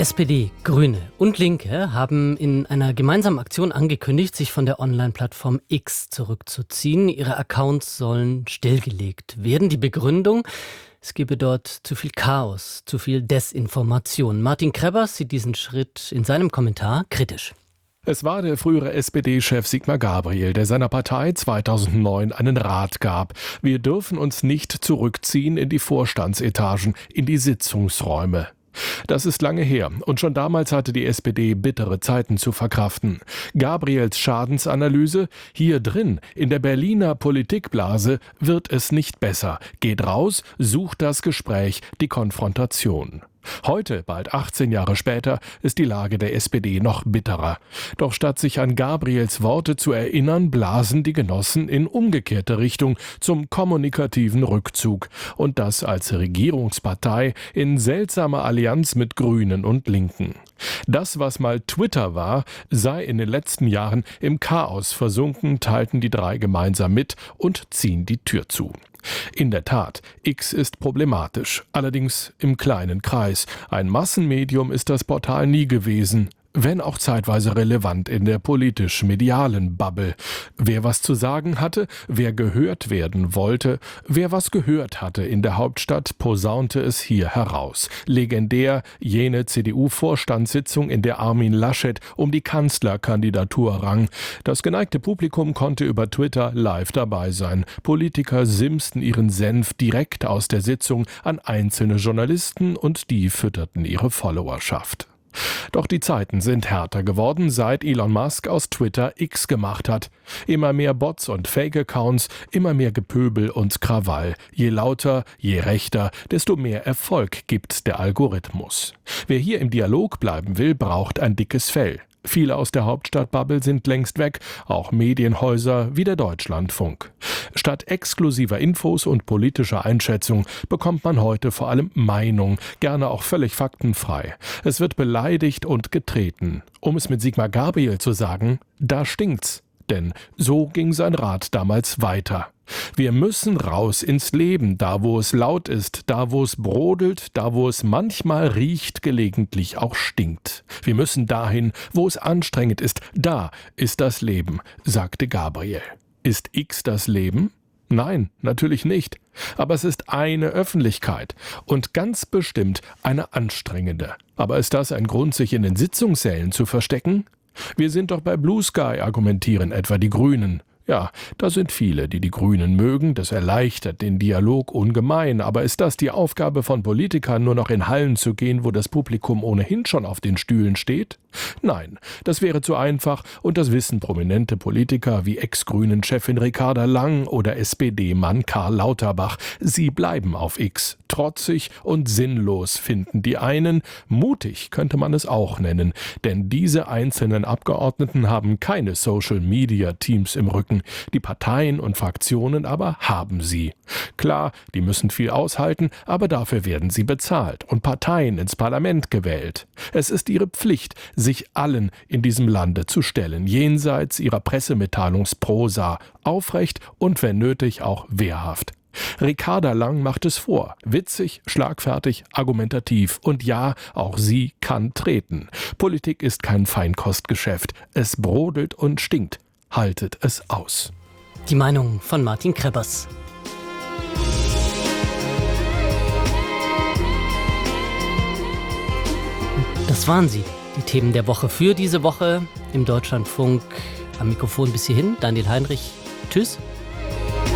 SPD, Grüne und Linke haben in einer gemeinsamen Aktion angekündigt, sich von der Online-Plattform X zurückzuziehen. Ihre Accounts sollen stillgelegt werden. Die Begründung: es gebe dort zu viel Chaos, zu viel Desinformation. Martin Krebers sieht diesen Schritt in seinem Kommentar kritisch. Es war der frühere SPD-Chef Sigmar Gabriel, der seiner Partei 2009 einen Rat gab. Wir dürfen uns nicht zurückziehen in die Vorstandsetagen, in die Sitzungsräume. Das ist lange her und schon damals hatte die SPD bittere Zeiten zu verkraften. Gabriels Schadensanalyse: hier drin, in der Berliner Politikblase, wird es nicht besser. Geht raus, sucht das Gespräch, die Konfrontation. Heute, bald 18 Jahre später, ist die Lage der SPD noch bitterer. Doch statt sich an Gabriels Worte zu erinnern, blasen die Genossen in umgekehrte Richtung zum kommunikativen Rückzug. Und das als Regierungspartei in seltsamer Allianz mit Grünen und Linken. Das, was mal Twitter war, sei in den letzten Jahren im Chaos versunken, teilten die drei gemeinsam mit und ziehen die Tür zu. In der Tat, X ist problematisch, allerdings im kleinen Kreis. Ein Massenmedium ist das Portal nie gewesen, wenn auch zeitweise relevant in der politisch-medialen Bubble. Wer was zu sagen hatte, wer gehört werden wollte, wer was gehört hatte in der Hauptstadt, posaunte es hier heraus. Legendär jene CDU-Vorstandssitzung, in der Armin Laschet um die Kanzlerkandidatur rang. Das geneigte Publikum konnte über Twitter live dabei sein. Politiker simsten ihren Senf direkt aus der Sitzung an einzelne Journalisten und die fütterten ihre Followerschaft. Doch die Zeiten sind härter geworden, seit Elon Musk aus Twitter X gemacht hat. Immer mehr Bots und Fake-Accounts, immer mehr Gepöbel und Krawall. Je lauter, je rechter, desto mehr Erfolg gibt der Algorithmus. Wer hier im Dialog bleiben will, braucht ein dickes Fell. Viele aus der Hauptstadtbubble sind längst weg, auch Medienhäuser wie der Deutschlandfunk. Statt exklusiver Infos und politischer Einschätzung bekommt man heute vor allem Meinung, gerne auch völlig faktenfrei. Es wird beleidigt und getreten. Um es mit Sigmar Gabriel zu sagen: da stinkt's. Denn so ging sein Rat damals weiter. Wir müssen raus ins Leben, da wo es laut ist, da wo es brodelt, da wo es manchmal riecht, gelegentlich auch stinkt. Wir müssen dahin, wo es anstrengend ist, da ist das Leben, sagte Gabriel. Ist X das Leben? Nein, natürlich nicht. Aber es ist eine Öffentlichkeit und ganz bestimmt eine anstrengende. Aber ist das ein Grund, sich in den Sitzungssälen zu verstecken? Wir sind doch bei Blue Sky, argumentieren etwa die Grünen. Ja, da sind viele, die die Grünen mögen, das erleichtert den Dialog ungemein. Aber ist das die Aufgabe von Politikern, nur noch in Hallen zu gehen, wo das Publikum ohnehin schon auf den Stühlen steht? Nein, das wäre zu einfach und das wissen prominente Politiker wie Ex-Grünen-Chefin Ricarda Lang oder SPD-Mann Karl Lauterbach. Sie bleiben auf X. Trotzig und sinnlos finden die einen, mutig könnte man es auch nennen, denn diese einzelnen Abgeordneten haben keine Social-Media-Teams im Rücken. Die Parteien und Fraktionen aber haben sie. Klar, die müssen viel aushalten, aber dafür werden sie bezahlt und Parteien ins Parlament gewählt. Es ist ihre Pflicht, sich allen in diesem Lande zu stellen, jenseits ihrer Pressemitteilungsprosa, aufrecht und wenn nötig auch wehrhaft. Ricarda Lang macht es vor. Witzig, schlagfertig, argumentativ. Und ja, auch sie kann treten. Politik ist kein Feinkostgeschäft. Es brodelt und stinkt. Haltet es aus. Die Meinung von Martin Krebers. Das waren sie, die Themen der Woche für diese Woche im Deutschlandfunk. Am Mikrofon bis hierhin, Daniel Heinrich. Tschüss.